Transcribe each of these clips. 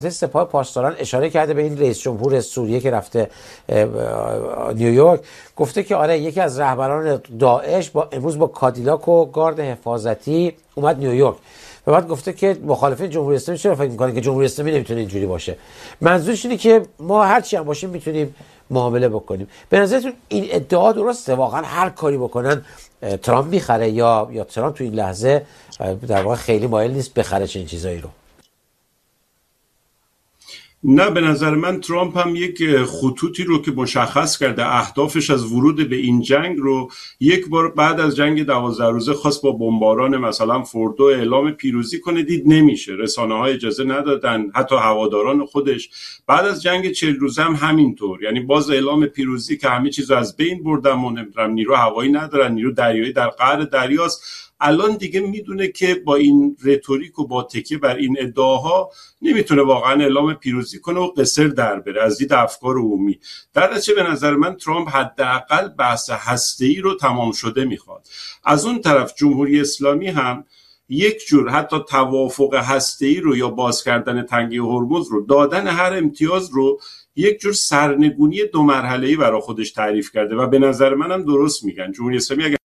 سپاه پاسداران اشاره کرده به این رئیس جمهور سوریه که رفته نیویورک، گفته که آره یکی از رهبران داعش امروز با کادیلاک و گارد حفاظتی اومد نیویورک و بعد گفته که مخالفین جمهوری اسلامی چرا فکر میکنن که جمهوری اسلامی نمیتونه اینجوری باشه. منظورش اینه که ما هر چی هم باشیم میتونیم معامله بکنیم. به نظرتون این ادعا درسته؟ واقعا هر کاری بکنن ترامپ میخره یا ترامپ تو این لحظه در واقع خیلی مایل نیست بخره چنین چیزایی رو؟ نه، به نظر من ترامپ هم یک خطوطی رو که مشخص کرده اهدافش از ورود به این جنگ رو یک بار بعد از جنگ 12 روزه خواست با بمباران مثلا فوردو اعلام پیروزی کنه، دید نمیشه، رسانه‌ها اجازه ندادن، حتی هواداران خودش. بعد از جنگ 40 روزه هم همینطور، یعنی باز اعلام پیروزی که همه چیزو از بین بردن و نمیدونم نیرو هوایی ندارن، نیرو دریایی در قعر دریاست. الان دیگه میدونه که با این رتوریک و با تکیه بر این ادعاها نمیتونه واقعا اعلام پیروزی کنه و قصر در بره از دید افکار عمومی. در نتیجه به نظر من ترامپ حداقل بحث هسته‌ای رو تمام شده میخواد. از اون طرف جمهوری اسلامی هم یک جور حتی توافق هسته‌ای رو یا باز کردن تنگه هرمز رو، دادن هر امتیاز رو یک جور سرنگونی 2 مرحله‌ای برای خودش تعریف کرده و به نظر منم درست میگن. جمهوری اسلامی اگر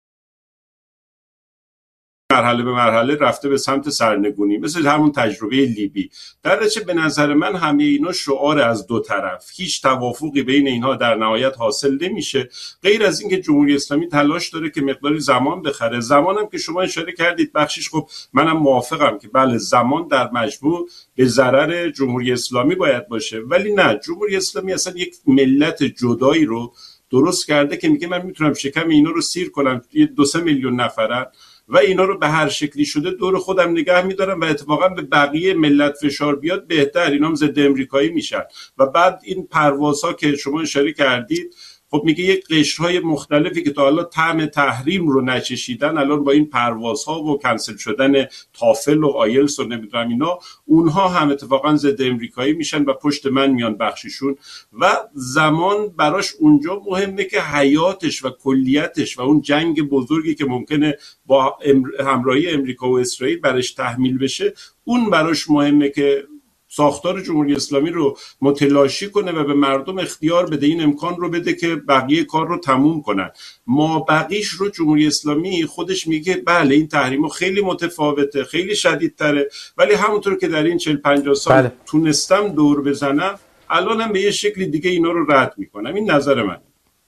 مرحله به مرحله رفته به سمت سرنگونی، مثل همون تجربه لیبی، در نتیجه به نظر من همه اینا شعار از دو طرف، هیچ توافقی بین اینها در نهایت حاصل نمیشه، غیر از اینکه جمهوری اسلامی تلاش داره که مقداری زمان بخره. زمانم که شما اشاره کردید بخشش، خب منم موافقم که بله زمان در مجموع به ضرر جمهوری اسلامی باید باشه، ولی نه، جمهوری اسلامی اصلا یک ملت جدایی رو درست کرده که میگه من میتونم شکم اینا رو سیر کنم، 2-3 میلیون نفرن و اینا رو به هر شکلی شده دور خودم نگه میدارم و اتفاقا به بقیه ملت فشار بیاد بهتر، اینا هم ضد امریکایی میشن. و بعد این پروازها که شما اشاره کردید، خب میگه یک قشرهای مختلفی که تا حالا طعم تحریم رو نچشیدن الان با این پروازها و کنسل شدن تافل و آیلتس و نمیدونم اینا، اونها هم اتفاقا ضد امریکایی میشن و پشت من میان بخشیشون. و زمان براش اونجا مهمه که حیاتش و کلیتش و اون جنگ بزرگی که ممکنه با همراهی امریکا و اسرائیل برش تحمیل بشه، اون براش مهمه که ساختار جمهوری اسلامی رو متلاشی کنه و به مردم اختیار بده، این امکان رو بده که بقیه کار رو تموم کنن. ما بقیش رو جمهوری اسلامی خودش میگه بله این تحریم خیلی متفاوته، خیلی شدیدتره، ولی همونطور که در این 40-50 سال تونستم دور بزنم، الانم به یه شکلی دیگه اینا رو رد میکنم. این نظر من.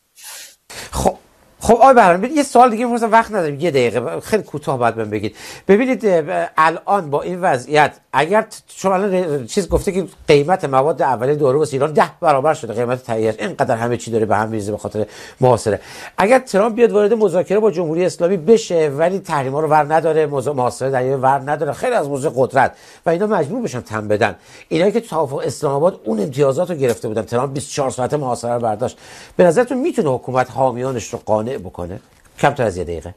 خب آقای بهرام، یه سوال دیگه می‌پرسم، وقت نداریم، یه دقیقه خیلی کوتاه باید بهم بگید. ببینید الان با این وضعیت، اگر شما الان چیز گفته که قیمت مواد اولیه دارو واسه ایران 10 برابر شده، قیمت تهیه‌اش اینقدر همه چی داره به هم میریزه به خاطر محاصره. اگر ترامپ بیاد وارد مذاکره با جمهوری اسلامی بشه ولی تحریم‌ها رو ور نداره، محاصره دریایی ور نداره، خیلی از موضوع قدرت و اینا مجبور بشن تن بدن، اینایی که تو توافق اسلام آباد اون امتیازات رو گرفته بودن، ترامپ 24 ساعته محاصره رو برداشت، به نظرتون میتونه حکومت حامیانش رو قانع بکنه؟ کمتر از یه دقیقه.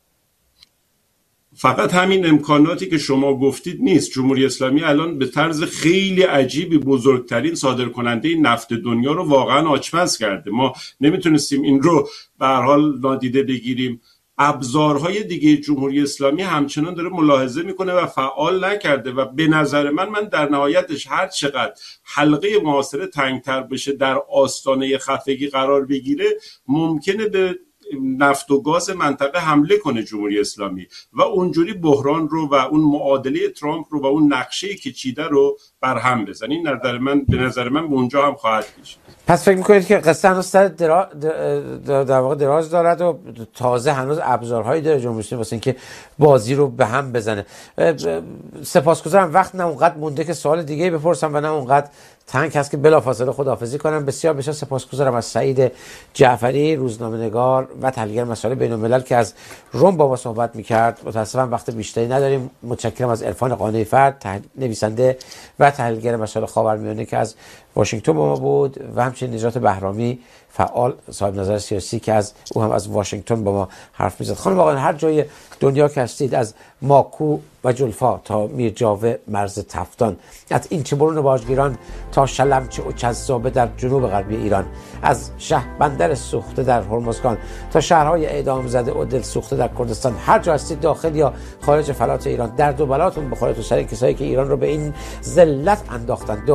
فقط همین امکاناتی که شما گفتید نیست. جمهوری اسلامی الان به طرز خیلی عجیبی بزرگترین صادرکننده نفت دنیا رو واقعا آچمز کرده. ما نمیتونستیم این رو به هر حال نادیده بگیریم. ابزارهای دیگه جمهوری اسلامی همچنان داره ملاحظه میکنه و فعال نکرده و به نظر من در نهایتش هر چقدر حلقه محاصره تنگتر بشه، در آستانه خفگی قرار بگیره، ممکنه به نفت و گاز منطقه حمله کنه جمهوری اسلامی و اونجوری بحران رو و اون معادله ترامپ رو و اون نقشه‌ای که چیده رو برهم بزنه. این به نظر من به اونجا هم خواهد کشید. پس فکر میکنید که قصه هنوز سر در واقع دراز دارد و تازه هنوز ابزارهایی داره جمهوری اسلامی واسه اینکه بازی رو به هم بزنه؟ سپاسگزارم، وقت نه اونقدر مونده که سوال دیگه بپرسم و نه اونقدر تنگ هست که بلافاصله خداحافظی کنم. بسیار سپاسگزارم از سعید جعفری، روزنامه‌نگار و تحلیلگر مسائل بین‌الملل که از روم با ما صحبت می‌کرد. متأسفم وقت بیشتری نداریم. متشکرم از عرفان قانعی فرد، نویسنده و تحلیلگر مسائل خاورمیانه که از واشنگتن با ما بود، و همچنین نجات بهرامی، فعال صاحب نظر سیاسی که او هم از واشنگتن با ما حرف می‌زد. خانم آقایان، هر جای دنیا که هستید، از ماکو و جلفا تا میرجاوه مرز تفتان، از این چبرون باجگیران تا شلمچه و کذابه در جنوب غربی ایران، از بندر سوخته در هرمزگان تا شهرهای اعدام زده و دل سوخته در کردستان، هر جا هستید داخل یا خارج فلات ایران، درد و بلاتون بخوره تو سر کسایی که ایران رو به این ذلت انداختن.